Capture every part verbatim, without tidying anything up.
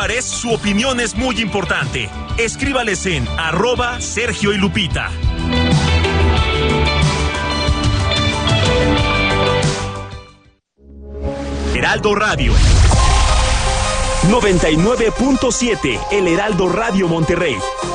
Juárez, su opinión es muy importante. Escríbales en arroba Sergio y Lupita. Heraldo Radio. noventa y nueve punto siete, El Heraldo Radio Monterrey.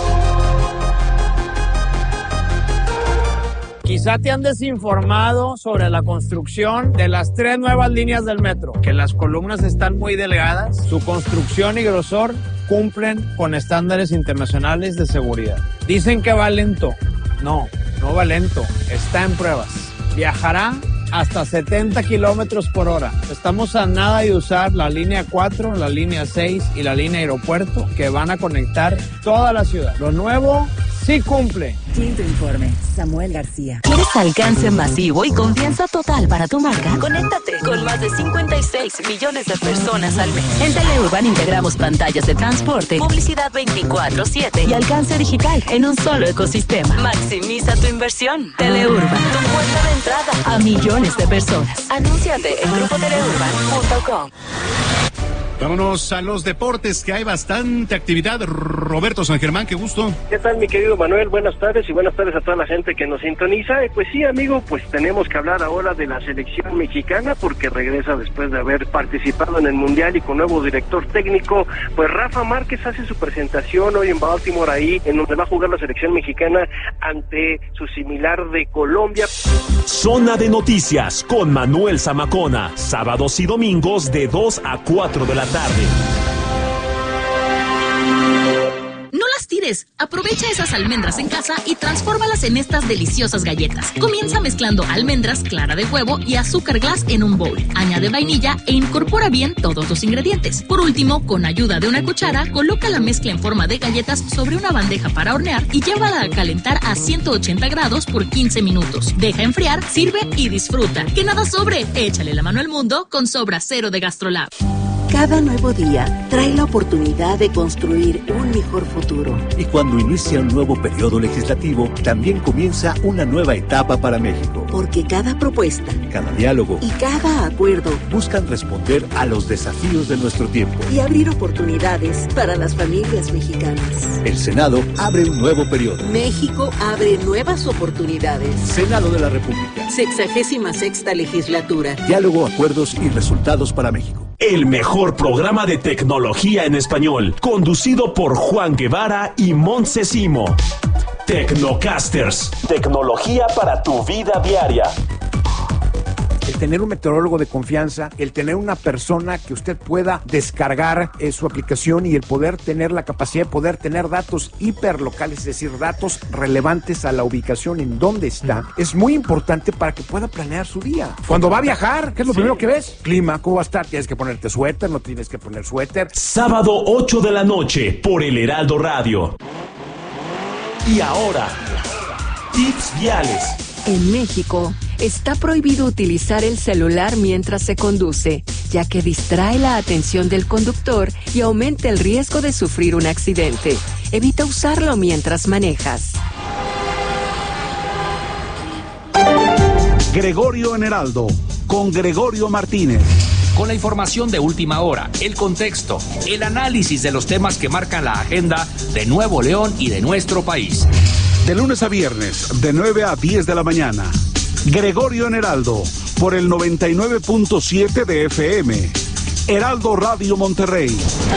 Quizá te han desinformado sobre la construcción de las tres nuevas líneas del metro, que las columnas están muy delgadas, su construcción y grosor cumplen con estándares internacionales de seguridad. Dicen que va lento. No, no va lento, está en pruebas. Viajará hasta setenta kilómetros por hora. Estamos a nada de usar la línea cuatro, la línea seis y la línea aeropuerto, que van a conectar toda la ciudad. Lo nuevo sí cumple. Quinto informe, Samuel García. ¿Quieres alcance masivo y confianza total para tu marca? Conéctate con más de cincuenta y seis millones de personas al mes. En Teleurban integramos pantallas de transporte, publicidad veinticuatro siete y alcance digital en un solo ecosistema. Maximiza tu inversión. Teleurban, tu puerta de entrada a millones de personas. Anúnciate en grupo teleurban punto com. Vámonos a los deportes, que hay bastante actividad. Roberto San Germán, qué gusto. ¿Qué tal, mi querido Manuel? Buenas tardes y buenas tardes a toda la gente que nos sintoniza. Eh, pues sí, amigo, pues tenemos que hablar ahora de la selección mexicana, porque regresa después de haber participado en el Mundial y con nuevo director técnico. Pues Rafa Márquez hace su presentación hoy en Baltimore, ahí en donde va a jugar la selección mexicana ante su similar de Colombia. Zona de Noticias con Manuel Zamacona, sábados y domingos de dos a cuatro de la tarde. No las tires, aprovecha esas almendras en casa y transfórmalas en estas deliciosas galletas. Comienza mezclando almendras, clara de huevo y azúcar glass en un bowl. Añade vainilla e incorpora bien todos los ingredientes. Por último, con ayuda de una cuchara, coloca la mezcla en forma de galletas sobre una bandeja para hornear y llévala a calentar a ciento ochenta grados por quince minutos. Deja enfriar, sirve y disfruta. Que nada sobre, échale la mano al mundo con Sobra Cero de GastroLab. Cada nuevo día trae la oportunidad de construir un mejor futuro. Y cuando inicia un nuevo periodo legislativo, también comienza una nueva etapa para México. Porque cada propuesta, cada diálogo y cada acuerdo buscan responder a los desafíos de nuestro tiempo y abrir oportunidades para las familias mexicanas. El Senado abre un nuevo periodo. México abre nuevas oportunidades. Senado de la República. Sexagésima sexta legislatura. Diálogo, acuerdos y resultados para México. El mejor programa de tecnología en español, conducido por Juan Guevara y Montse Simo. Tecnocasters, tecnología para tu vida diaria. El tener un meteorólogo de confianza, el tener una persona que usted pueda descargar eh, su aplicación y el poder tener la capacidad de poder tener datos hiperlocales, es decir, datos relevantes a la ubicación en donde está, es muy importante para que pueda planear su día. Cuando va a viajar, ¿qué es lo sí. primero que ves? Clima, ¿cómo va a estar? Tienes que ponerte suéter, no tienes que poner suéter. Sábado ocho de la noche por el Heraldo Radio. Y ahora, tips viales. En México, está prohibido utilizar el celular mientras se conduce, ya que distrae la atención del conductor y aumenta el riesgo de sufrir un accidente. Evita usarlo mientras manejas. Gregorio en Heraldo, con Gregorio Martínez. Con la información de última hora, el contexto, el análisis de los temas que marcan la agenda de Nuevo León y de nuestro país. De lunes a viernes, de nueve a diez de la mañana. Gregorio en Heraldo, por el noventa y nueve punto siete de F M. Heraldo Radio Monterrey.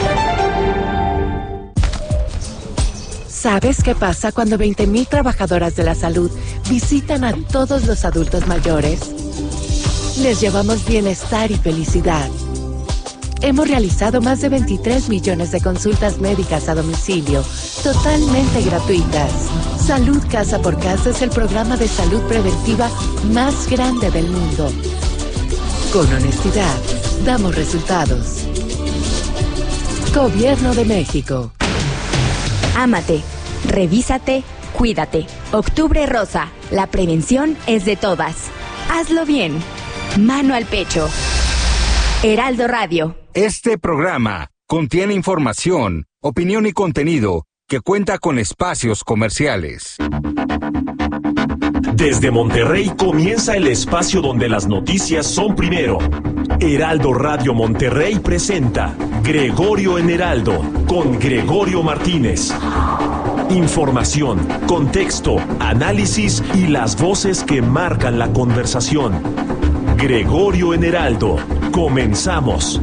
¿Sabes qué pasa cuando veinte mil trabajadoras de la salud visitan a todos los adultos mayores? Les llevamos bienestar y felicidad. Hemos realizado más de veintitrés millones de consultas médicas a domicilio, totalmente gratuitas. Salud Casa por Casa es el programa de salud preventiva más grande del mundo. Con honestidad, damos resultados. Gobierno de México. Ámate, revísate, cuídate. Octubre Rosa, la prevención es de todas. Hazlo bien. Mano al pecho. Heraldo Radio. Este programa contiene información, opinión y contenido que cuenta con espacios comerciales. Desde Monterrey comienza el espacio donde las noticias son primero. Heraldo Radio Monterrey presenta Gregorio en Heraldo con Gregorio Martínez. Información, contexto, análisis y las voces que marcan la conversación. Gregorio en Heraldo. Comenzamos.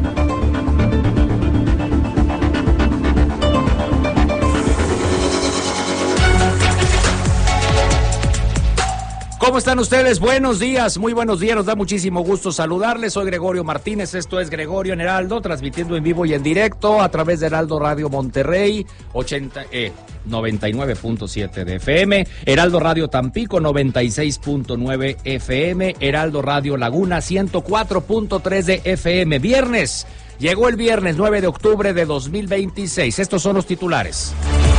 ¿Cómo están ustedes? Buenos días, muy buenos días, nos da muchísimo gusto saludarles. Soy Gregorio Martínez, esto es Gregorio en Heraldo, transmitiendo en vivo y en directo a través de Heraldo Radio Monterrey, ochenta, eh, noventa y nueve punto siete de F M, Heraldo Radio Tampico, noventa y seis punto nueve F M, Heraldo Radio Laguna, ciento cuatro punto tres de F M. Viernes, llegó el viernes nueve de octubre de dos mil veintiséis, estos son los titulares.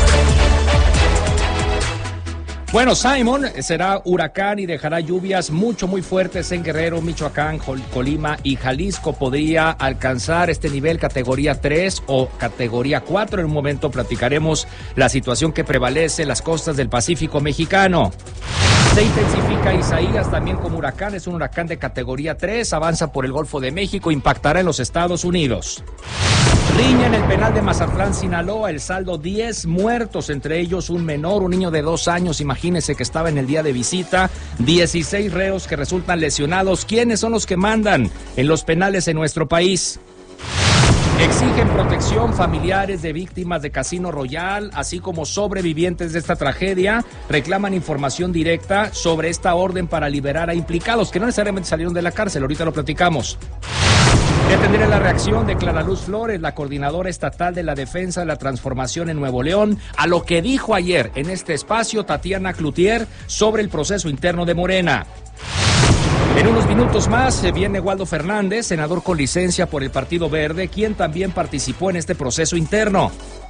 Bueno, Simon será huracán y dejará lluvias mucho, muy fuertes en Guerrero, Michoacán, Colima y Jalisco. Podría alcanzar este nivel categoría tres o categoría cuatro. En un momento platicaremos la situación que prevalece en las costas del Pacífico mexicano. Se intensifica Isaías también como huracán, es un huracán de categoría tres, avanza por el Golfo de México, impactará en los Estados Unidos. Riña en el penal de Mazatlán, Sinaloa, el saldo diez muertos, entre ellos un menor, un niño de dos años, imagínense que estaba en el día de visita, dieciséis reos que resultan lesionados. ¿Quiénes son los que mandan en los penales en nuestro país? Exigen protección familiares de víctimas de Casino Royal, así como sobrevivientes de esta tragedia. Reclaman información directa sobre esta orden para liberar a implicados, que no necesariamente salieron de la cárcel, ahorita lo platicamos. Ya tendré la reacción de Clara Luz Flores, la coordinadora estatal de la defensa de la transformación en Nuevo León, a lo que dijo ayer en este espacio Tatiana Cloutier sobre el proceso interno de Morena. En unos minutos más se viene Waldo Fernández, senador con licencia por el Partido Verde, quien también participó en este proceso interno.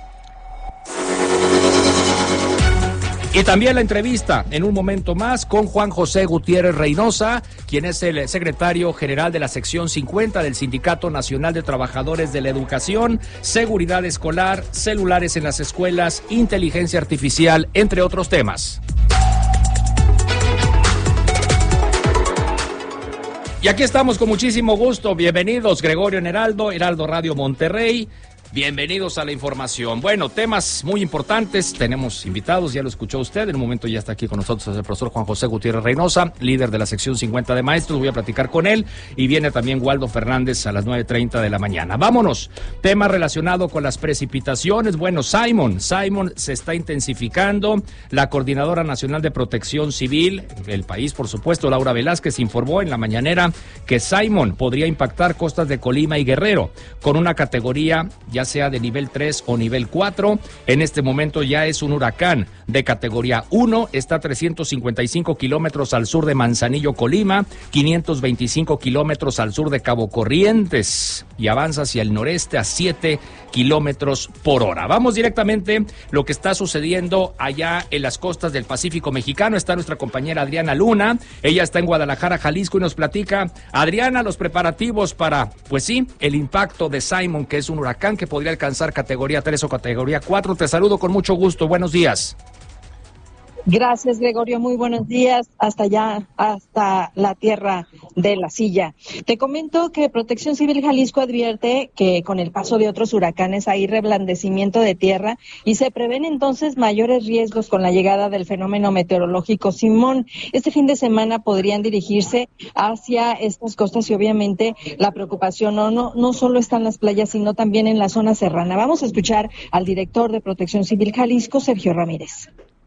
Y también la entrevista en un momento más con Juan José Gutiérrez Reynosa, quien es el secretario general de la sección cincuenta del Sindicato Nacional de Trabajadores de la Educación, Seguridad Escolar, Celulares en las Escuelas, Inteligencia Artificial, entre otros temas. Y aquí estamos con muchísimo gusto. Bienvenidos, Gregorio en Heraldo, Heraldo Radio Monterrey. Bienvenidos a la información. Bueno, temas muy importantes. Tenemos invitados, ya lo escuchó usted. En un momento ya está aquí con nosotros el profesor Juan José Gutiérrez Reynosa, líder de la sección cincuenta de maestros. Voy a platicar con él. Y viene también Waldo Fernández a las nueve treinta de la mañana. Vámonos. Tema relacionado con las precipitaciones. Bueno, Simon. Simon se está intensificando. La Coordinadora Nacional de Protección Civil, el país, por supuesto, Laura Velázquez, informó en la mañanera que Simon podría impactar costas de Colima y Guerrero con una categoría ya sea de nivel tres o nivel cuatro. En este momento ya es un huracán de categoría uno, está a trescientos cincuenta y cinco kilómetros al sur de Manzanillo, Colima, quinientos veinticinco kilómetros al sur de Cabo Corrientes y avanza hacia el noreste a siete kilómetros por hora. Vamos directamente lo que está sucediendo allá en las costas del Pacífico mexicano. Está nuestra compañera Adriana Luna, ella está en Guadalajara, Jalisco, y nos platica, Adriana, los preparativos para, pues sí, el impacto de Simon, que es un huracán que podría alcanzar categoría tres o categoría cuatro. Te saludo con mucho gusto. Buenos días. Gracias, Gregorio. Muy buenos días. Hasta allá, hasta la tierra de la silla. Te comento que Protección Civil Jalisco advierte que con el paso de otros huracanes hay reblandecimiento de tierra y se prevén entonces mayores riesgos con la llegada del fenómeno meteorológico Simón. Este fin de semana podrían dirigirse hacia estas costas y obviamente la preocupación no, no, no solo está en las playas, sino también en la zona serrana. Vamos a escuchar al director de Protección Civil Jalisco, Sergio Ramírez.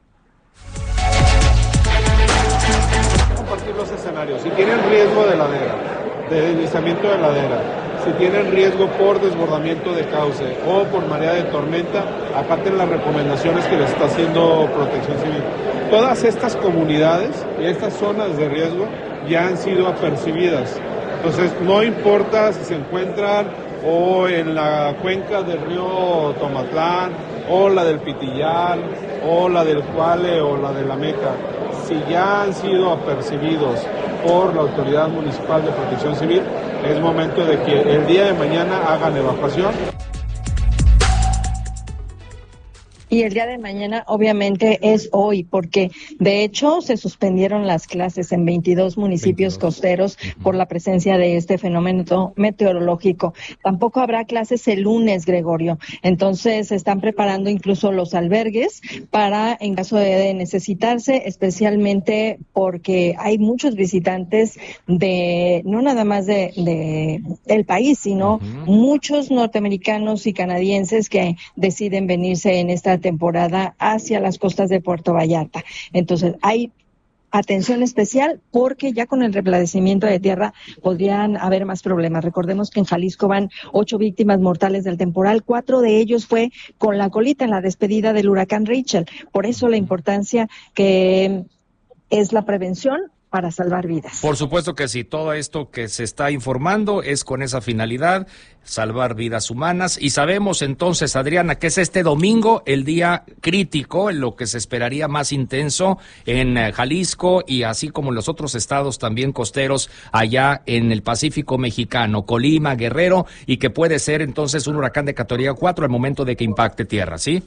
Compartir los escenarios. Si tienen riesgo de ladera, de deslizamiento de ladera, si tienen riesgo por desbordamiento de cauce o por marea de tormenta, acaten las recomendaciones que les está haciendo Protección Civil. Todas estas comunidades y estas zonas de riesgo ya han sido apercibidas. Entonces, no importa si se encuentran o en la cuenca del río Tomatlán, o la del Pitillal, o la del Cuale, o la de la Meca, si ya han sido apercibidos por la Autoridad Municipal de Protección Civil, es momento de que el día de mañana hagan evacuación. Y el día de mañana obviamente es hoy, porque de hecho se suspendieron las clases en veintidós municipios veintidós costeros uh-huh. por la presencia de este fenómeno meteorológico. Tampoco habrá clases el lunes, Gregorio. Entonces se están preparando incluso los albergues para, en caso de necesitarse, especialmente porque hay muchos visitantes de, no nada más de, de del país, sino uh-huh. muchos norteamericanos y canadienses que deciden venirse en esta temporada hacia las costas de Puerto Vallarta. Entonces, hay atención especial porque ya con el reblandecimiento de tierra podrían haber más problemas. Recordemos que en Jalisco van ocho víctimas mortales del temporal, cuatro de ellos fue con la colita en la despedida del huracán Rachel. Por eso la importancia que es la prevención para salvar vidas. Por supuesto que sí, todo esto que se está informando es con esa finalidad, salvar vidas humanas. Y sabemos entonces, Adriana, que es este domingo el día crítico, en lo que se esperaría más intenso en Jalisco y así como en los otros estados también costeros allá en el Pacífico mexicano, Colima, Guerrero, y que puede ser entonces un huracán de categoría cuatro al momento de que impacte tierra, ¿sí?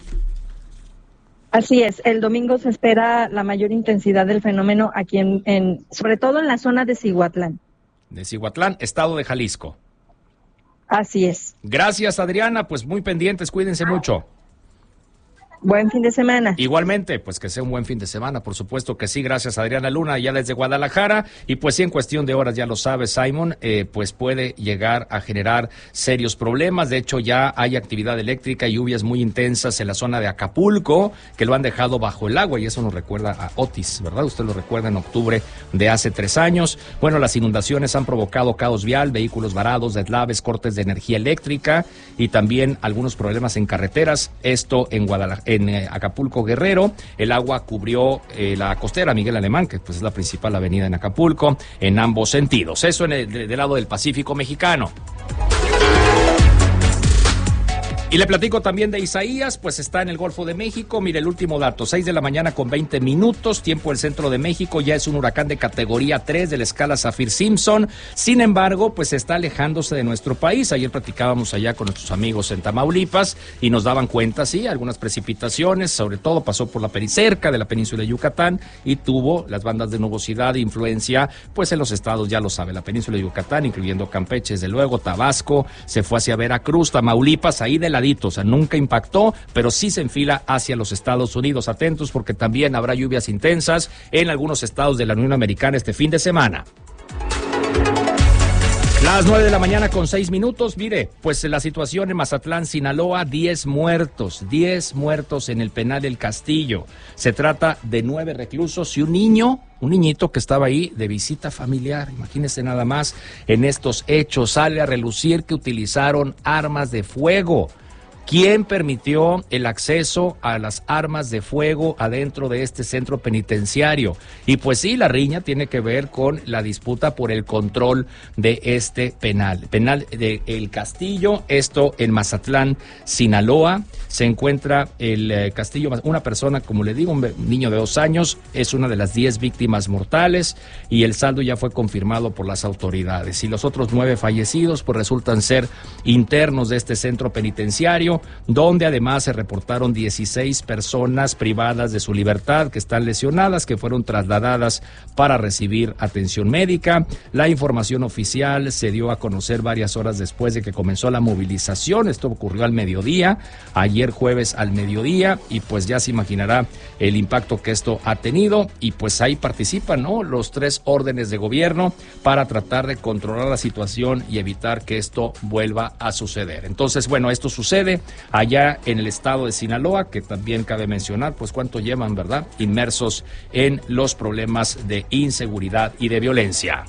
Así es, el domingo se espera la mayor intensidad del fenómeno aquí en, en sobre todo en la zona de Cihuatlán. De Cihuatlán, estado de Jalisco. Así es. Gracias, Adriana, pues muy pendientes, cuídense mucho. Buen fin de semana. Igualmente, pues que sea un buen fin de semana, por supuesto que sí. Gracias, Adriana Luna, ya desde Guadalajara. Y pues sí, en cuestión de horas, ya lo sabe Simon, eh, pues puede llegar a generar serios problemas. De hecho, ya hay actividad eléctrica y lluvias muy intensas en la zona de Acapulco, que lo han dejado bajo el agua, y eso nos recuerda a Otis, ¿verdad? Usted lo recuerda en octubre de hace tres años. Bueno, las inundaciones han provocado caos vial, vehículos varados, deslaves, cortes de energía eléctrica y también algunos problemas en carreteras. Esto en Guadalajara. En eh, Acapulco, Guerrero, el agua cubrió eh, la costera Miguel Alemán, que pues es la principal avenida en Acapulco, en ambos sentidos. Eso en el, del lado del Pacífico mexicano. Y le platico también de Isaías, pues está en el Golfo de México. Mire el último dato, seis de la mañana con veinte minutos, tiempo el centro de México, ya es un huracán de categoría tres de la escala Saffir-Simpson. Sin embargo, pues está alejándose de nuestro país. Ayer platicábamos allá con nuestros amigos en Tamaulipas y nos daban cuenta, sí, algunas precipitaciones, sobre todo pasó por la pericerca de la península de Yucatán y tuvo las bandas de nubosidad e influencia, pues en los estados, ya lo sabe, la península de Yucatán, incluyendo Campeche, desde luego, Tabasco, se fue hacia Veracruz, Tamaulipas, ahí de la o sea, nunca impactó, pero sí se enfila hacia los Estados Unidos. Atentos porque también habrá lluvias intensas en algunos estados de la Unión Americana este fin de semana. Las nueve de la mañana con seis minutos, mire, pues la situación en Mazatlán, Sinaloa, diez muertos, diez muertos en el penal del Castillo. Se trata de nueve reclusos y un niño, un niñito que estaba ahí de visita familiar. Imagínense nada más, en estos hechos sale a relucir que utilizaron armas de fuego. ¿Quién permitió el acceso a las armas de fuego adentro de este centro penitenciario? Y pues sí, la riña tiene que ver con la disputa por el control de este penal. Penal de El Castillo, esto en Mazatlán, Sinaloa. Se encuentra el eh, Castillo, una persona, como le digo, un niño de dos años, es una de las diez víctimas mortales y el saldo ya fue confirmado por las autoridades. Y los otros nueve fallecidos pues resultan ser internos de este centro penitenciario, donde además se reportaron dieciséis personas privadas de su libertad que están lesionadas, que fueron trasladadas para recibir atención médica. La información oficial se dio a conocer varias horas después de que comenzó la movilización. Esto ocurrió al mediodía, ayer jueves al mediodía, y pues ya se imaginará el impacto que esto ha tenido. Y pues ahí participan, ¿no?, los tres órdenes de gobierno para tratar de controlar la situación y evitar que esto vuelva a suceder. Entonces, bueno, esto sucede allá en el estado de Sinaloa, que también cabe mencionar, pues cuánto llevan, ¿verdad?, inmersos en los problemas de inseguridad y de violencia.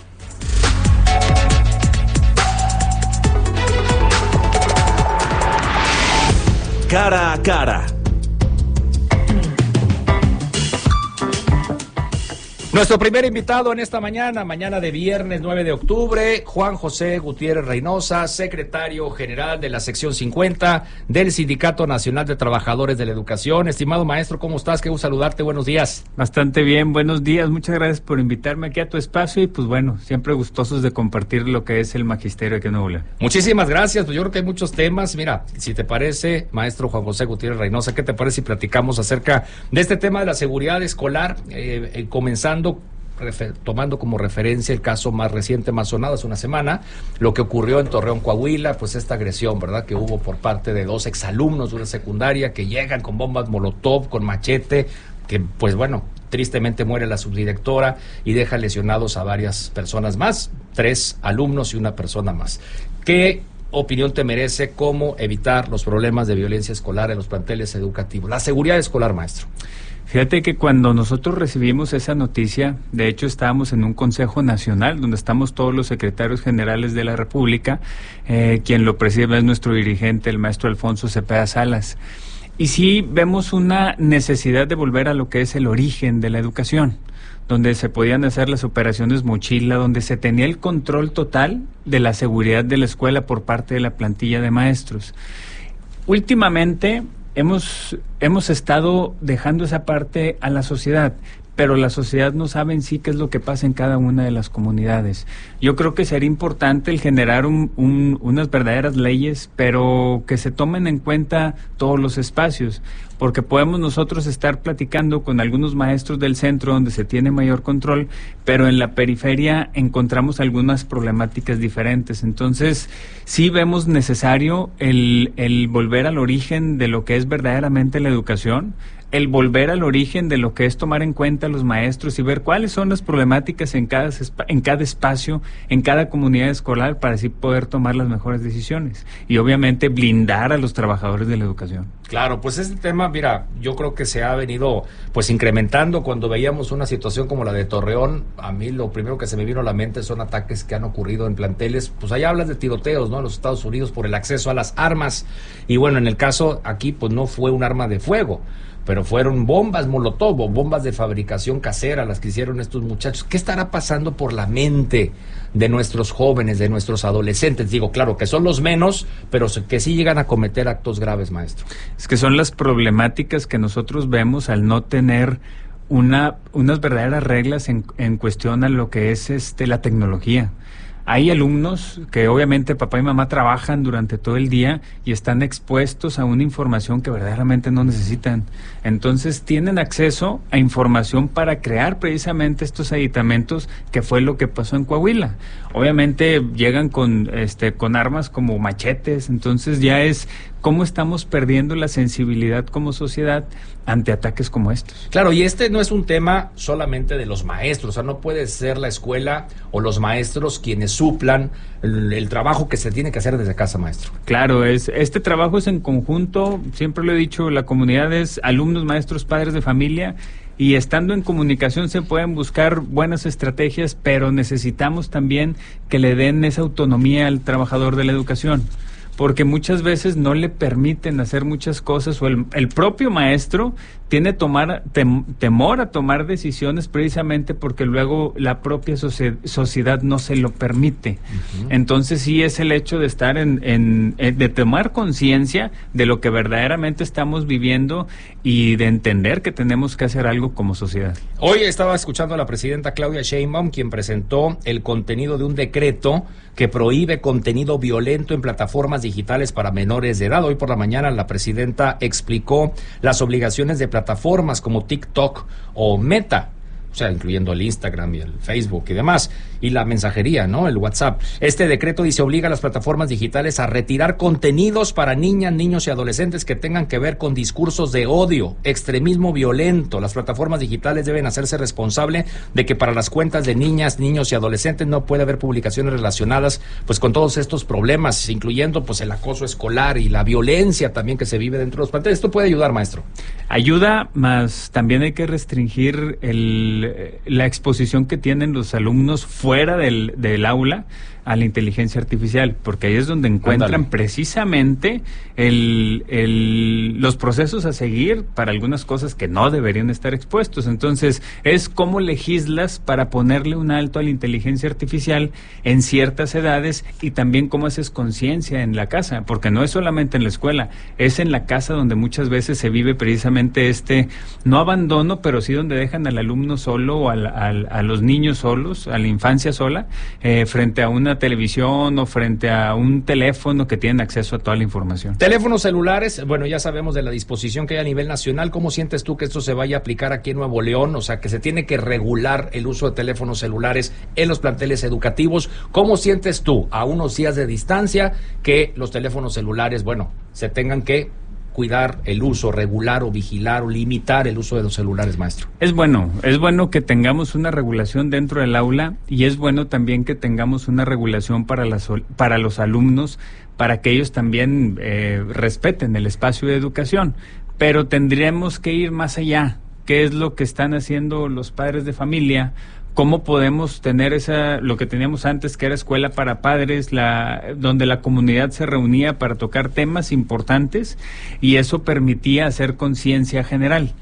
Cara a cara. Nuestro primer invitado en esta mañana, mañana de viernes nueve de octubre, Juan José Gutiérrez Reynosa, secretario general de la sección cincuenta del Sindicato Nacional de Trabajadores de la Educación. Estimado maestro, ¿cómo estás? Qué gusto saludarte, buenos días. Bastante bien, buenos días, muchas gracias por invitarme aquí a tu espacio y pues bueno, siempre gustosos de compartir lo que es el magisterio aquí en Nuevo León. Muchísimas gracias, pues yo creo que hay muchos temas. Mira, si te parece, maestro Juan José Gutiérrez Reynosa, ¿qué te parece si platicamos acerca de este tema de la seguridad escolar, eh, eh, comenzando Refer, tomando como referencia el caso más reciente, más sonado hace una semana, lo que ocurrió en Torreón, Coahuila, pues esta agresión, ¿verdad?, que hubo por parte de dos exalumnos de una secundaria que llegan con bombas molotov, con machete, que pues bueno, tristemente muere la subdirectora y deja lesionados a varias personas más, tres alumnos y una persona más. ¿Qué opinión te merece cómo evitar los problemas de violencia escolar en los planteles educativos? La seguridad escolar, maestro. Fíjate que cuando nosotros recibimos esa noticia, de hecho estábamos en un Consejo Nacional donde estamos todos los secretarios generales de la República, eh, quien lo preside es nuestro dirigente, el maestro Alfonso Cepeda Salas. Y sí vemos una necesidad de volver a lo que es el origen de la educación, donde se podían hacer las operaciones mochila, donde se tenía el control total de la seguridad de la escuela por parte de la plantilla de maestros. Últimamente hemos, hemos estado dejando esa parte a la sociedad, pero la sociedad no sabe en sí qué es lo que pasa en cada una de las comunidades. Yo creo que sería importante el generar un, un, unas verdaderas leyes, pero que se tomen en cuenta todos los espacios, porque podemos nosotros estar platicando con algunos maestros del centro donde se tiene mayor control, pero en la periferia encontramos algunas problemáticas diferentes. Entonces, sí vemos necesario el, el volver al origen de lo que es verdaderamente la educación, el volver al origen de lo que es tomar en cuenta a los maestros y ver cuáles son las problemáticas en cada, en cada espacio, en cada comunidad escolar, para así poder tomar las mejores decisiones y obviamente blindar a los trabajadores de la educación. Claro, pues este tema, mira, yo creo que se ha venido pues incrementando. Cuando veíamos una situación como la de Torreón, a mí lo primero que se me vino a la mente son ataques que han ocurrido en planteles, pues allá hablas de tiroteos, ¿no?, en los Estados Unidos por el acceso a las armas, y bueno, en el caso aquí pues no fue un arma de fuego, pero fueron bombas molotov o bombas de fabricación casera las que hicieron estos muchachos. ¿Qué estará pasando por la mente de nuestros jóvenes, de nuestros adolescentes? Digo, claro, que son los menos, pero que sí llegan a cometer actos graves, maestro. Es que son las problemáticas que nosotros vemos al no tener una unas verdaderas reglas en, en cuestión a lo que es este la tecnología. Hay alumnos que obviamente papá y mamá trabajan durante todo el día y están expuestos a una información que verdaderamente no necesitan. Entonces tienen acceso a información para crear precisamente estos aditamentos, que fue lo que pasó en Coahuila. Obviamente llegan con este con armas como machetes, entonces ya es cómo estamos perdiendo la sensibilidad como sociedad ante ataques como estos. Claro, y este no es un tema solamente de los maestros, o sea, no puede ser la escuela o los maestros quienes suplan el, el trabajo que se tiene que hacer desde casa, maestro. Claro, es este trabajo es en conjunto, siempre lo he dicho, la comunidad es alumnos, maestros, padres de familia, y estando en comunicación se pueden buscar buenas estrategias, pero necesitamos también que le den esa autonomía al trabajador de la educación, porque muchas veces no le permiten hacer muchas cosas, o el, el propio maestro tiene tomar tem, temor a tomar decisiones precisamente porque luego la propia socie, sociedad no se lo permite. Uh-huh. Entonces sí es el hecho de estar en, en, en de tomar conciencia de lo que verdaderamente estamos viviendo y de entender que tenemos que hacer algo como sociedad. Hoy estaba escuchando a la presidenta Claudia Sheinbaum, quien presentó el contenido de un decreto que prohíbe contenido violento en plataformas digitales para menores de edad. Hoy por la mañana la presidenta explicó las obligaciones de plataformas como TikTok o Meta, o sea, incluyendo el Instagram y el Facebook y demás, y la mensajería, ¿no?, el WhatsApp. Este decreto dice obliga a las plataformas digitales a retirar contenidos para niñas, niños y adolescentes que tengan que ver con discursos de odio, extremismo violento. Las plataformas digitales deben hacerse responsable de que para las cuentas de niñas, niños y adolescentes no puede haber publicaciones relacionadas pues con todos estos problemas, incluyendo pues el acoso escolar y la violencia también que se vive dentro de los planteles. ¿Esto puede ayudar, maestro? Ayuda, más también hay que restringir el el, la exposición que tienen los alumnos fuera del, del aula a la inteligencia artificial, porque ahí es donde encuentran Ándale. precisamente el, el, los procesos a seguir para algunas cosas que no deberían estar expuestos. Entonces, es cómo legislas para ponerle un alto a la inteligencia artificial en ciertas edades, y también cómo haces conciencia en la casa, porque no es solamente en la escuela, es en la casa donde muchas veces se vive precisamente este, no abandono, pero sí donde dejan al alumno solo o al, al, a los niños solos, a la infancia sola, eh, frente a una televisión o frente a un teléfono que tienen acceso a toda la información. Teléfonos celulares, bueno, ya sabemos de la disposición que hay a nivel nacional. ¿Cómo sientes tú que esto se vaya a aplicar aquí en Nuevo León? O sea, que se tiene que regular el uso de teléfonos celulares en los planteles educativos. ¿Cómo sientes tú, a unos días de distancia, que los teléfonos celulares, bueno, se tengan que cuidar el uso, regular o vigilar o limitar el uso de los celulares, maestro? Es bueno, es bueno que tengamos una regulación dentro del aula, y es bueno también que tengamos una regulación para, las, para los alumnos, para que ellos también eh, respeten el espacio de educación, pero tendríamos que ir más allá. ¿Qué es lo que están haciendo los padres de familia? ¿Cómo podemos tener esa, lo que teníamos antes, que era escuela para padres, la, donde la comunidad se reunía para tocar temas importantes, y eso permitía hacer conciencia general?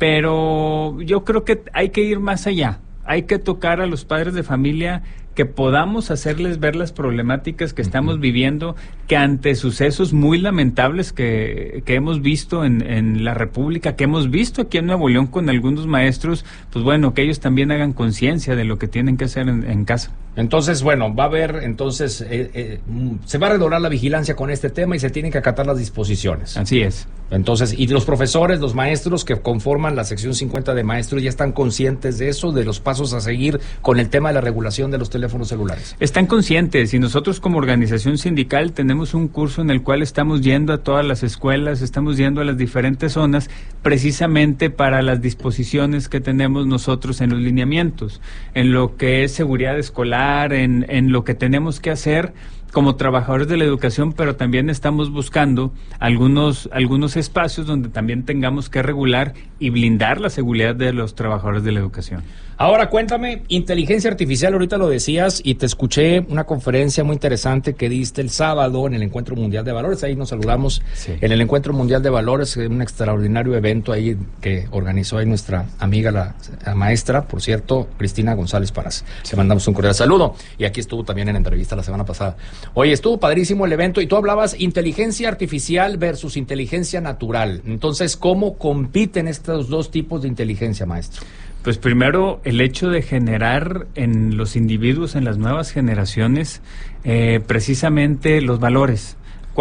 Pero yo creo que hay que ir más allá, hay que tocar a los padres de familia, que podamos hacerles ver las problemáticas que estamos uh-huh. viviendo, que ante sucesos muy lamentables que, que hemos visto en, en la República, que hemos visto aquí en Nuevo León con algunos maestros, pues bueno, que ellos también hagan conciencia de lo que tienen que hacer en, en casa. Entonces, bueno, va a haber, entonces, eh, eh, se va a redoblar la vigilancia con este tema y se tienen que acatar las disposiciones. Así es. Entonces, y los profesores, los maestros que conforman la sección cincuenta de maestros, ¿ya están conscientes de eso, de los pasos a seguir con el tema de la regulación de los teléfonos celulares? Están conscientes, y nosotros como organización sindical tenemos un curso en el cual estamos yendo a todas las escuelas, estamos yendo a las diferentes zonas, precisamente para las disposiciones que tenemos nosotros en los lineamientos, en lo que es seguridad escolar, en, en lo que tenemos que hacer como trabajadores de la educación, pero también estamos buscando algunos, algunos espacios donde también tengamos que regular y blindar la seguridad de los trabajadores de la educación. Ahora cuéntame, inteligencia artificial, ahorita lo decías, y te escuché una conferencia muy interesante que diste el sábado en el Encuentro Mundial de Valores, ahí nos saludamos, sí. En el Encuentro Mundial de Valores, un extraordinario evento ahí que organizó ahí nuestra amiga, la, la maestra, por cierto, Cristina González Parás. Sí. Le mandamos un cordial saludo, y aquí estuvo también en entrevista la semana pasada. Oye, estuvo padrísimo el evento, y tú hablabas inteligencia artificial versus inteligencia natural. Entonces, ¿cómo compiten estos dos tipos de inteligencia, maestro? Pues primero, el hecho de generar en los individuos, en las nuevas generaciones, eh, precisamente los valores.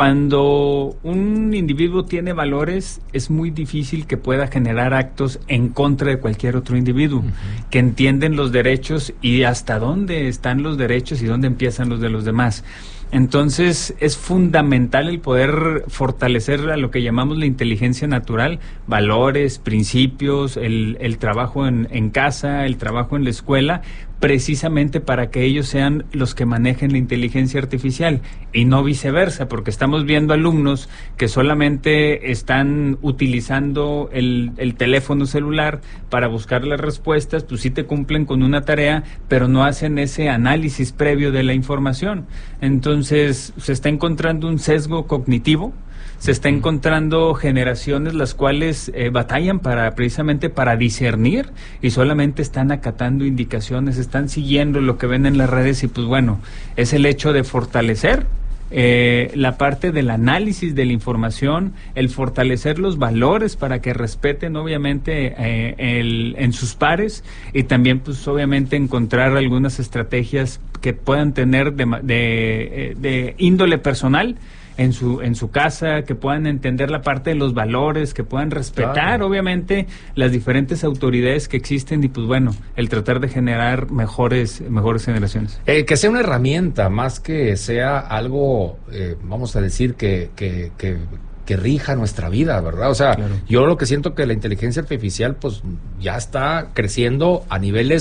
Cuando un individuo tiene valores, es muy difícil que pueda generar actos en contra de cualquier otro individuo, uh-huh. que entienden los derechos y hasta dónde están los derechos y dónde empiezan los de los demás. Entonces es fundamental el poder fortalecer a lo que llamamos la inteligencia natural, valores, principios, el, el trabajo en, en casa, el trabajo en la escuela, precisamente para que ellos sean los que manejen la inteligencia artificial y no viceversa, porque estamos viendo alumnos que solamente están utilizando el, el teléfono celular para buscar las respuestas, pues sí te cumplen con una tarea, pero no hacen ese análisis previo de la información. Entonces se está encontrando un sesgo cognitivo, se está encontrando generaciones las cuales eh, batallan para precisamente para discernir y solamente están acatando indicaciones, están siguiendo lo que ven en las redes, y pues bueno, es el hecho de fortalecer eh, la parte del análisis de la información, el fortalecer los valores para que respeten obviamente eh, el, en sus pares, y también pues obviamente encontrar algunas estrategias que puedan tener de, de, de índole personal en su en su casa, que puedan entender la parte de los valores, que puedan respetar, claro, obviamente las diferentes autoridades que existen, y pues bueno, el tratar de generar mejores mejores generaciones. Eh, que sea una herramienta más que sea algo, eh, vamos a decir, que, que, que, que rija nuestra vida, ¿verdad? O sea, claro, yo lo que siento que la inteligencia artificial pues ya está creciendo a niveles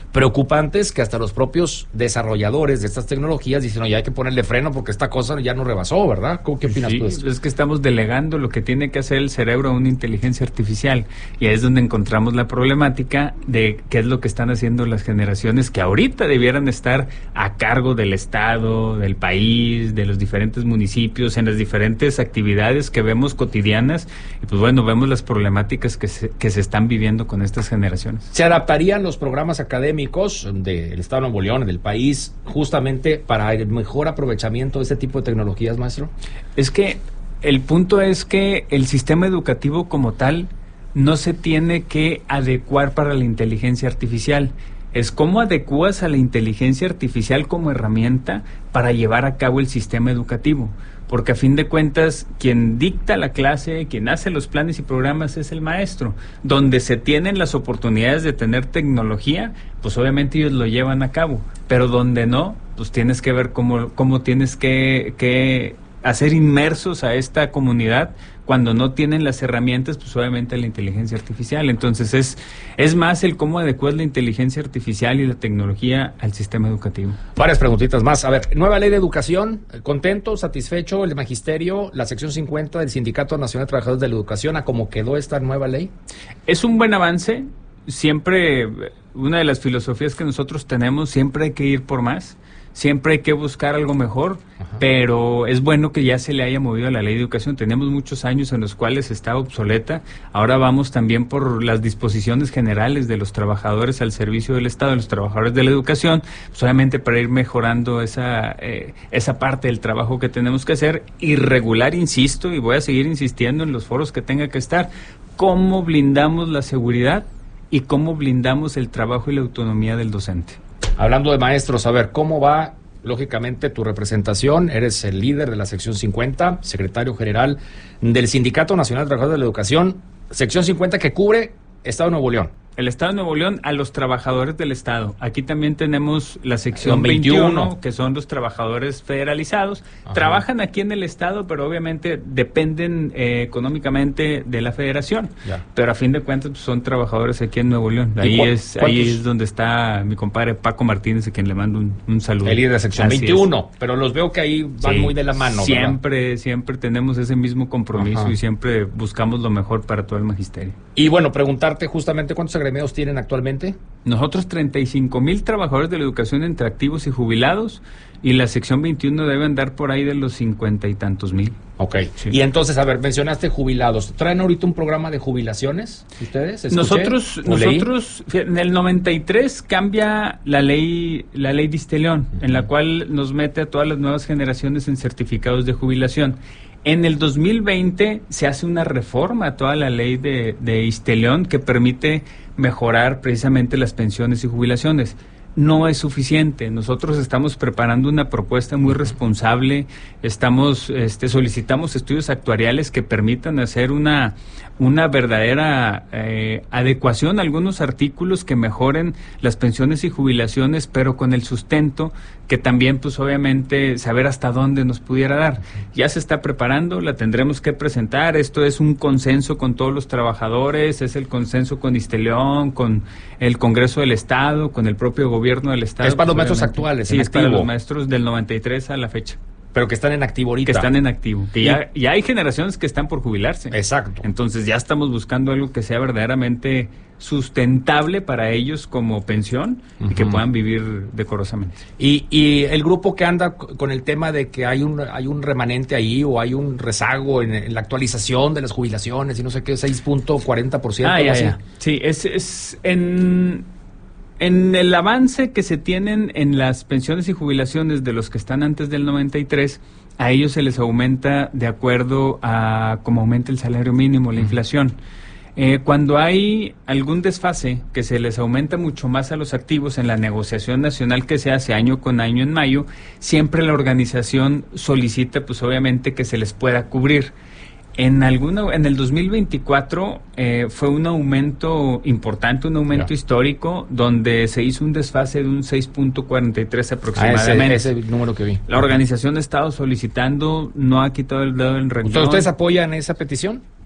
preocupantes que hasta los propios desarrolladores de estas tecnologías dicen, oye, hay que ponerle freno porque esta cosa ya nos rebasó, ¿verdad? ¿Qué opinas sí, tú de esto? Es que estamos delegando lo que tiene que hacer el cerebro a una inteligencia artificial, y ahí es donde encontramos la problemática de qué es lo que están haciendo las generaciones que ahorita debieran estar a cargo del Estado, del país, de los diferentes municipios, en las diferentes actividades que vemos cotidianas, y pues bueno, vemos las problemáticas que se, que se están viviendo con estas generaciones. ¿Se adaptarían los programas académicos del Estado de Nuevo León, del país, justamente para el mejor aprovechamiento de este tipo de tecnologías, maestro? Es que el punto es que el sistema educativo como tal no se tiene que adecuar para la inteligencia artificial. Es cómo adecuas a la inteligencia artificial como herramienta para llevar a cabo el sistema educativo. Porque a fin de cuentas, quien dicta la clase, quien hace los planes y programas es el maestro. Donde se tienen las oportunidades de tener tecnología, pues obviamente ellos lo llevan a cabo. Pero donde no, pues tienes que ver cómo, cómo tienes que, que hacer inmersos a esta comunidad. Cuando no tienen las herramientas, pues obviamente la inteligencia artificial. Entonces es, es más el cómo adecuar la inteligencia artificial y la tecnología al sistema educativo. Varias preguntitas más. A ver, nueva ley de educación, ¿contento, satisfecho el magisterio, la sección cincuenta del Sindicato Nacional de Trabajadores de la Educación, a cómo quedó esta nueva ley? Es un buen avance. Siempre, una de las filosofías que nosotros tenemos, siempre hay que ir por más. Siempre hay que buscar algo mejor, ajá, pero es bueno que ya se le haya movido a la ley de educación. Tenemos muchos años en los cuales está obsoleta. Ahora vamos también por las disposiciones generales de los trabajadores al servicio del Estado, de los trabajadores de la educación, pues obviamente para ir mejorando esa, eh, esa parte del trabajo que tenemos que hacer y regular, insisto, y voy a seguir insistiendo en los foros que tenga que estar, cómo blindamos la seguridad y cómo blindamos el trabajo y la autonomía del docente. Hablando de maestros, a ver, ¿cómo va, lógicamente, tu representación? Eres el líder de la sección cincuenta, secretario general del Sindicato Nacional de Trabajadores de la Educación, sección cincuenta que cubre Estado de Nuevo León. El Estado de Nuevo León a los trabajadores del Estado. Aquí también tenemos la sección veintiuno, veintiuno, que son los trabajadores federalizados. Ajá. Trabajan aquí en el Estado, pero obviamente dependen eh, económicamente de la Federación. Ya. Pero a fin de cuentas pues, son trabajadores aquí en Nuevo León. Ahí es ahí es donde está mi compadre Paco Martínez, a quien le mando un, un saludo. El líder de sección Así veintiuno, es. Pero los veo que ahí van sí, muy de la mano. Siempre, ¿verdad? Siempre tenemos ese mismo compromiso. Ajá. Y siempre buscamos lo mejor para todo el magisterio. Y bueno, preguntarte justamente cuántos agremiados tienen actualmente. Nosotros treinta y cinco mil trabajadores de la educación entre activos y jubilados, y la sección veintiuno debe andar por ahí de los cincuenta y tantos mil. Ok. Sí. Y entonces, a ver, mencionaste jubilados. ¿Traen ahorita un programa de jubilaciones ustedes? ¿Escuché? Nosotros, nosotros en el noventa y tres cambia la ley, la ley de Isteleón, uh-huh, en la cual nos mete a todas las nuevas generaciones en certificados de jubilación. En el dos mil veinte se hace una reforma a toda la ley de, de Isteleón que permite mejorar precisamente las pensiones y jubilaciones. No es suficiente. Nosotros estamos preparando una propuesta muy responsable. Estamos, este, solicitamos estudios actuariales que permitan hacer una, una verdadera eh, adecuación a algunos artículos que mejoren las pensiones y jubilaciones, pero con el sustento que también, pues obviamente, saber hasta dónde nos pudiera dar. Ya se está preparando, la tendremos que presentar. Esto es un consenso con todos los trabajadores, es el consenso con Isteleón, con el Congreso del Estado, con el propio gobierno del Estado. Es para pues, los maestros actuales, sí, en es activo. Para los maestros del noventa y tres a la fecha. Pero que están en activo ahorita. Que están en activo. Que ya, ya hay generaciones que están por jubilarse. Exacto. Entonces ya estamos buscando algo que sea verdaderamente sustentable para ellos como pensión, uh-huh, y que puedan vivir decorosamente. Y, y el grupo que anda con el tema de que hay un hay un remanente ahí o hay un rezago en, en la actualización de las jubilaciones y no sé qué, seis punto cuarenta por ciento. Ah, ya, ya. Sí, es, es en... En el avance que se tienen en las pensiones y jubilaciones de los que están antes del noventa y tres, a ellos se les aumenta de acuerdo a cómo aumenta el salario mínimo, la inflación. Eh, cuando hay algún desfase que se les aumenta mucho más a los activos en la negociación nacional que se hace año con año en mayo, siempre la organización solicita, pues obviamente, que se les pueda cubrir. En alguna, en el dos mil veinticuatro eh, fue un aumento importante, un aumento yeah. histórico, donde se hizo un desfase de un seis punto cuarenta y tres aproximadamente. Ah, ese, ese número que vi. La organización ha estado solicitando, no ha quitado el dedo del renglón. ¿Ustedes apoyan esa petición?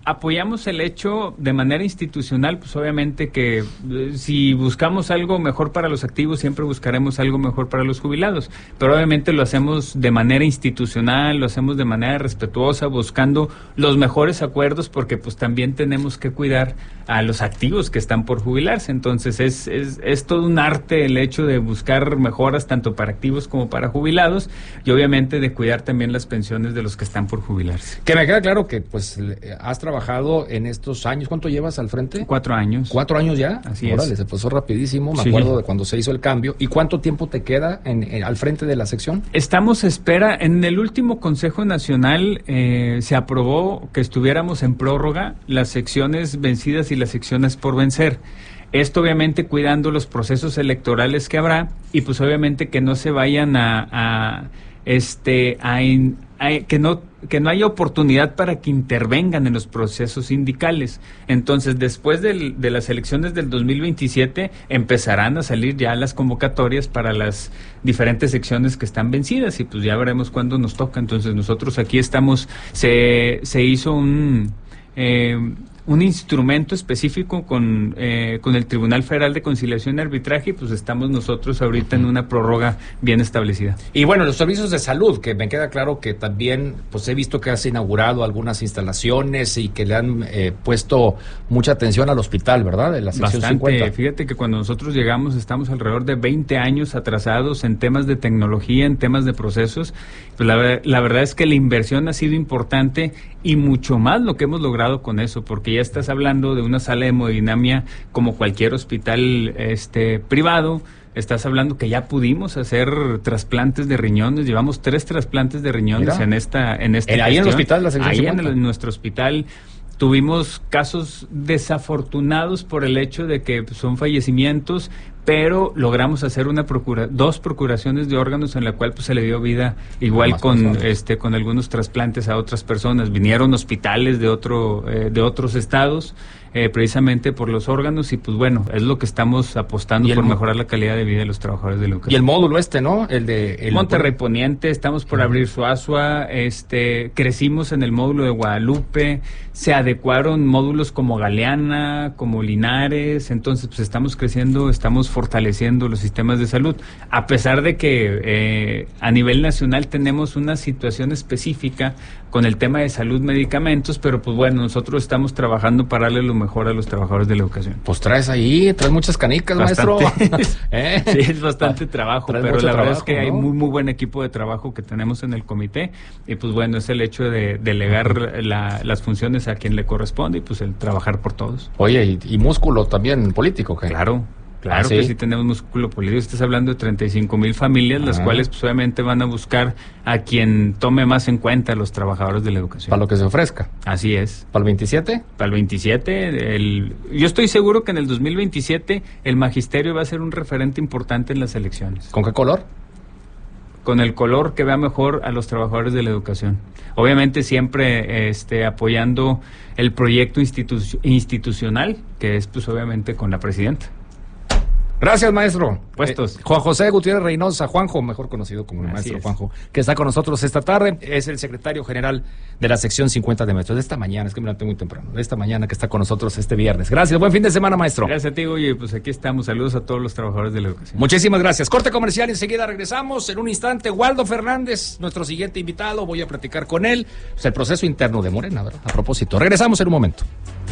Apoyamos el hecho de manera institucional, pues obviamente que eh, si buscamos algo mejor para los activos, siempre buscaremos algo mejor para los jubilados, pero obviamente lo hacemos de manera institucional, lo hacemos de manera respetuosa, buscando los mejores acuerdos, porque pues también tenemos que cuidar a los activos que están por jubilarse. Entonces es, es, es todo un arte el hecho de buscar mejoras tanto para activos como para jubilados, y obviamente de cuidar también las pensiones de los que están por jubilarse. Que me queda claro que pues has trabajado trabajado en estos años. ¿Cuánto llevas al frente? Cuatro años. ¿Cuatro años ya? Así Órale, es. se pasó rapidísimo, me sí. acuerdo de cuando se hizo el cambio. ¿Y cuánto tiempo te queda en, en, al frente de la sección? Estamos a espera, en el último Consejo Nacional eh, se aprobó que estuviéramos en prórroga las secciones vencidas y las secciones por vencer. Esto obviamente cuidando los procesos electorales que habrá, y pues obviamente que no se vayan a, a este a, in, a que no que no haya oportunidad para que intervengan en los procesos sindicales. Entonces, después del, de las elecciones del dos mil veintisiete, empezarán a salir ya las convocatorias para las diferentes secciones que están vencidas, y pues ya veremos cuándo nos toca. Entonces, nosotros aquí estamos, se, se hizo un... Eh, un instrumento específico con eh, con el Tribunal Federal de Conciliación y Arbitraje, y pues estamos nosotros ahorita en una prórroga bien establecida. Y bueno, los servicios de salud, que me queda claro que también pues he visto que has inaugurado algunas instalaciones y que le han eh, puesto mucha atención al hospital, ¿verdad? De la sección Bastante. cincuenta. Fíjate que cuando nosotros llegamos estamos alrededor de veinte años atrasados en temas de tecnología, en temas de procesos. Pues la, la verdad es que la inversión ha sido importante, y mucho más lo que hemos logrado con eso, porque ya estás hablando de una sala de hemodinamia como cualquier hospital este privado. Estás hablando que ya pudimos hacer trasplantes de riñones, llevamos tres trasplantes de riñones Mira. en esta en esta ¿Ahí en el hospital, la sección Ahí cincuenta? en, el, en nuestro hospital. Tuvimos casos desafortunados por el hecho de que son fallecimientos, pero logramos hacer una procura, dos procuraciones de órganos en la cual pues se le dio vida igual con personas. este con algunos trasplantes a otras personas. Vinieron hospitales de otro eh, de otros estados eh, precisamente por los órganos, y pues bueno, es lo que estamos apostando por mejorar la calidad de vida de los trabajadores de la educación. Y el módulo este, ¿no? El de el Monterrey Poniente, estamos por uh-huh. abrir Suazua, este crecimos en el módulo de Guadalupe, se adecuaron módulos como Galeana, como Linares. Entonces pues estamos creciendo, estamos fortaleciendo los sistemas de salud, a pesar de que eh, a nivel nacional tenemos una situación específica con el tema de salud, medicamentos, pero pues bueno, nosotros estamos trabajando para darle lo mejor a los trabajadores de la educación. Pues traes ahí, traes muchas canicas, bastante. maestro. ¿Eh? Sí, es bastante trabajo, traes pero la trabajo, verdad es que ¿no? hay muy muy buen equipo de trabajo que tenemos en el comité, y pues bueno, es el hecho de delegar la, las funciones a quien le corresponde, y pues el trabajar por todos. Oye, y, y músculo también político, ¿qué? Claro. Claro, ¿Ah, sí? que sí tenemos músculo político. Estás hablando de treinta y cinco mil familias, ah. las cuales pues, obviamente van a buscar a quien tome más en cuenta a los trabajadores de la educación. Para lo que se ofrezca. Así es. ¿Para el veintisiete? Para el veintisiete. El, yo estoy seguro que en el dos mil veintisiete el magisterio va a ser un referente importante en las elecciones. ¿Con qué color? Con el color que vea mejor a los trabajadores de la educación. Obviamente siempre este, apoyando el proyecto institu- institucional, que es pues obviamente con la presidenta. Gracias, maestro. Puestos. Eh, Juan José Gutiérrez Reynosa, Juanjo, mejor conocido como el Así maestro es. Juanjo, que está con nosotros esta tarde, es el secretario general de la sección cincuenta de Metro. De esta mañana, es que me levanté muy temprano, de esta mañana que está con nosotros este viernes. Gracias, buen fin de semana, maestro. Gracias a ti, oye, pues aquí estamos. Saludos a todos los trabajadores de la educación. Muchísimas gracias. Corte comercial, enseguida regresamos. En un instante, Waldo Fernández, nuestro siguiente invitado, voy a platicar con él. Pues el proceso interno de Morena, ¿verdad? A propósito, regresamos en un momento.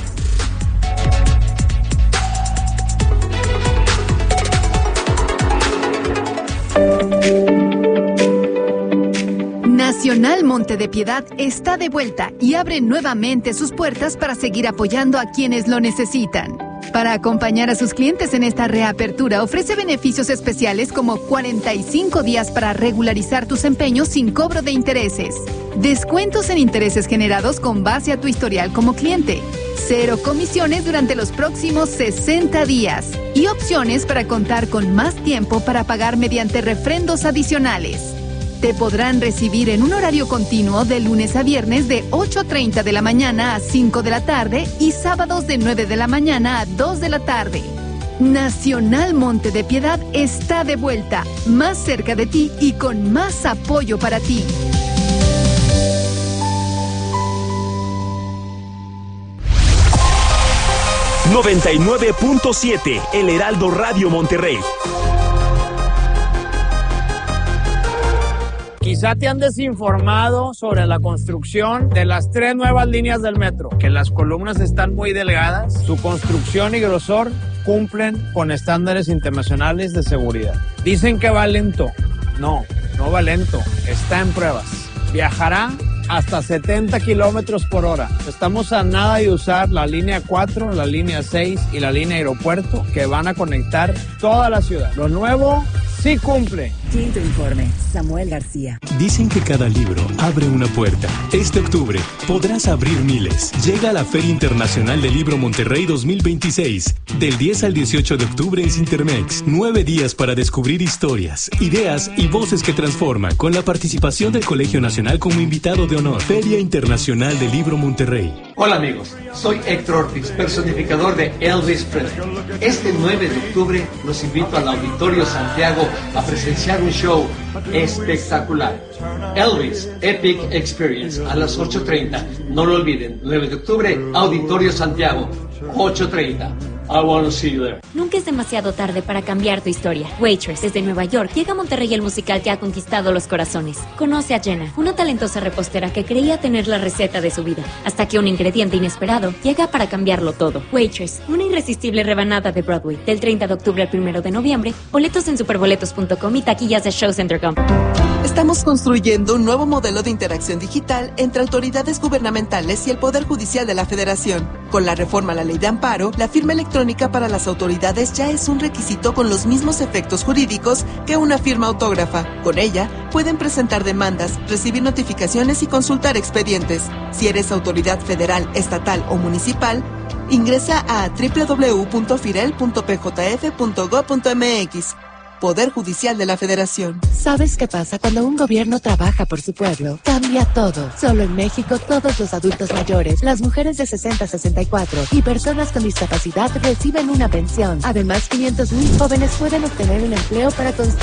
Nacional Monte de Piedad está de vuelta y abre nuevamente sus puertas para seguir apoyando a quienes lo necesitan. Para acompañar a sus clientes en esta reapertura, ofrece beneficios especiales como cuarenta y cinco días para regularizar tus empeños sin cobro de intereses, descuentos en intereses generados con base a tu historial como cliente, cero comisiones durante los próximos sesenta días y opciones para contar con más tiempo para pagar mediante refrendos adicionales. Te podrán recibir en un horario continuo de lunes a viernes de ocho treinta de la mañana a cinco de la tarde y sábados de nueve de la mañana a dos de la tarde. Nacional Monte de Piedad está de vuelta, más cerca de ti y con más apoyo para ti. noventa y nueve punto siete, El Heraldo Radio Monterrey. Quizá te han desinformado sobre la construcción de las tres nuevas líneas del metro, que las columnas están muy delgadas, su construcción y grosor cumplen con estándares internacionales de seguridad. Dicen que va lento. No, no va lento, está en pruebas. Viajará hasta setenta kilómetros por hora. Estamos a nada de usar la línea cuatro, la línea seis y la línea aeropuerto, que van a conectar toda la ciudad. Lo nuevo sí cumple. Quinto informe, Samuel García. Dicen que cada libro abre una puerta. Este octubre podrás abrir miles. Llega a la Feria Internacional del Libro Monterrey dos mil veintiséis. Del diez al dieciocho de octubre en Cintermex. Nueve días para descubrir historias, ideas y voces que transforman, con la participación del Colegio Nacional como invitado de honor. Feria Internacional del Libro Monterrey. Hola amigos, soy Héctor Ortiz, personificador de Elvis Presley. Este nueve de octubre los invito al Auditorio Santiago a presenciar un show espectacular. Elvis Epic Experience a las ocho treinta. No lo olviden, nueve de octubre, Auditorio Santiago, ocho treinta. I want to see you there. Nunca es demasiado tarde para cambiar tu historia. Waitress, desde Nueva York, llega a Monterrey el musical que ha conquistado los corazones. Conoce a Jenna, una talentosa repostera que creía tener la receta de su vida, hasta que un ingrediente inesperado llega para cambiarlo todo. Waitress, una irresistible rebanada de Broadway. Del treinta de octubre al primero de noviembre, boletos en superboletos punto com y taquillas de Show Center Company. Estamos construyendo un nuevo modelo de interacción digital entre autoridades gubernamentales y el Poder Judicial de la Federación. Con la reforma a la Ley de Amparo, la firma electrónica para las autoridades ya es un requisito con los mismos efectos jurídicos que una firma autógrafa. Con ella, pueden presentar demandas, recibir notificaciones y consultar expedientes. Si eres autoridad federal, estatal o municipal, ingresa a doble u doble u doble u punto firel punto p j f punto gob punto m x. Poder Judicial de la Federación. ¿Sabes qué pasa cuando un gobierno trabaja por su pueblo? Cambia todo. Solo en México, todos los adultos mayores, las mujeres de sesenta a sesenta y cuatro y personas con discapacidad reciben una pensión. Además, quinientos mil jóvenes pueden obtener un empleo para construir